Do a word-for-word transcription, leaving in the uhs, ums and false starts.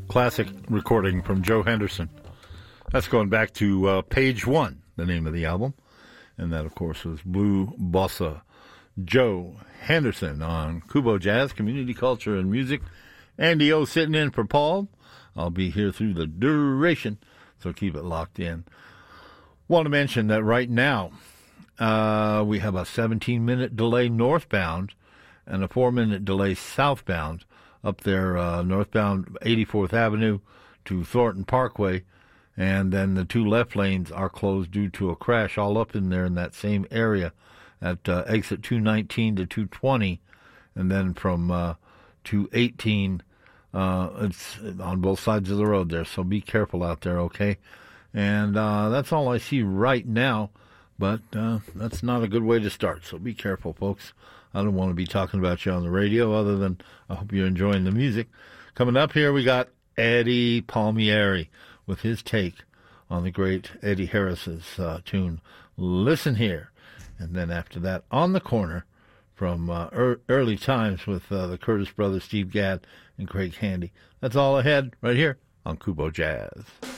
classic recording from Joe Henderson. That's going back to uh, Page One, the name of the album. And that, of course, was Blue Bossa. Joe Henderson on Kubo Jazz, Community Culture and Music. Andy O sitting in for Paul. I'll be here through the duration, so keep it locked in. Want to mention that right now uh, we have a seventeen-minute delay northbound and a four-minute delay southbound up there, uh, northbound eighty-fourth Avenue to Thornton Parkway, and then the two left lanes are closed due to a crash all up in there in that same area at uh, exit two nineteen to two twenty, and then from uh, two eighteen, uh, it's on both sides of the road there, so be careful out there, okay? And uh, that's all I see right now, but uh, that's not a good way to start, so be careful, folks. I don't want to be talking about you on the radio other than I hope you're enjoying the music. Coming up here, we got Eddie Palmieri with his take on the great Eddie Harris's uh, tune, Listen Here. And then after that, On the Corner from uh, er- early times with uh, the Curtis brothers, Steve Gadd and Craig Handy. That's all ahead right here on Kubo Jazz.